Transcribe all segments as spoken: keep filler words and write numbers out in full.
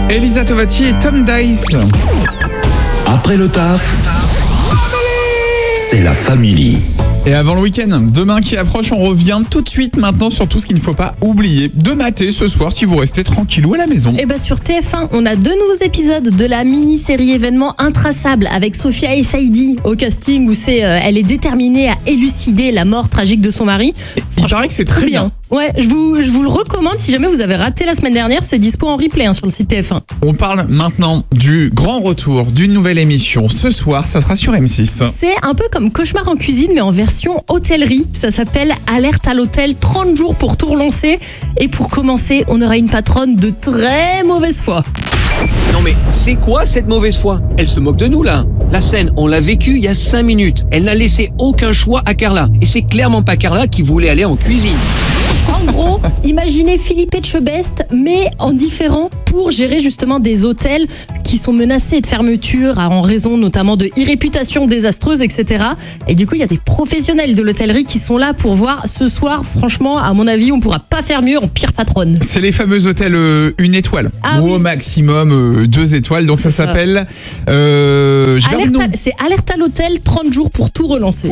Elisa Tovati et Tom Dice. Après le taf, c'est la famille. Et avant le week-end, demain qui approche, on revient tout de suite maintenant sur tout ce qu'il ne faut pas oublier de mater ce soir si vous restez tranquillou à la maison. Et bah sur T F un, on a deux nouveaux épisodes de la mini-série événement intraçable avec Sophia Essaidi au casting où c'est, euh, elle est déterminée à élucider la mort tragique de son mari. Il paraît que c'est très bien. Ouais, je vous, je vous le recommande si jamais vous avez raté la semaine dernière, c'est dispo en replay hein, sur le site T F un. On parle maintenant du grand retour d'une nouvelle émission. Ce soir, ça sera sur M six. C'est un peu comme Cauchemar en cuisine mais en version hôtellerie. Ça s'appelle Alerte à l'hôtel, trente jours pour tout relancer. Et pour commencer, on aura une patronne de très mauvaise foi. Non mais c'est quoi cette mauvaise foi? Elle se moque de nous là. La scène, on l'a vécue il y a cinq minutes. Elle n'a laissé aucun choix à Carla. Et c'est clairement pas Carla qui voulait aller en cuisine. En gros, imaginez Philippe Etchebest, mais en différent pour gérer justement des hôtels qui sont menacés de fermeture en raison notamment de e-réputation désastreuse, et cetera. Et du coup, il y a des professionnels de l'hôtellerie qui sont là pour voir ce soir. Franchement, à mon avis, on pourra pas faire mieux en pire patronne. C'est les fameux hôtels euh, une étoile Ah ou oui. au maximum euh, deux étoiles. Donc ça, C'est ça. s'appelle. Euh, je garde le Alerte nom. à- c'est Alerte à l'hôtel, trente jours pour tout relancer.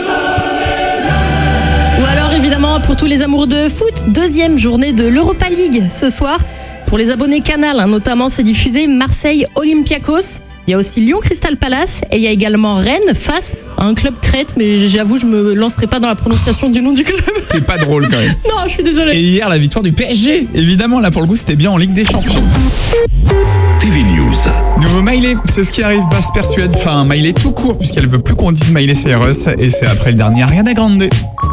Ou alors évidemment pour tous les amoureux de foot, deuxième journée de l'Europa League ce soir. Pour les abonnés Canal, hein, notamment c'est diffusé Marseille Olympiakos. Il y a aussi Lyon Crystal Palace et il y a également Rennes face à un club crète, mais j'avoue je me lancerai pas dans la prononciation du nom du club. C'est pas drôle quand même. Non, je suis désolée. Et hier, la victoire du P S G. Évidemment, là pour le coup, c'était bien en Ligue des Champions. T V News. Nouveau Miley, c'est ce qui arrive, Basse Persuade. Enfin, Miley tout court, puisqu'elle veut plus qu'on dise Miley Cyrus. Et c'est après le dernier Ariana Grande.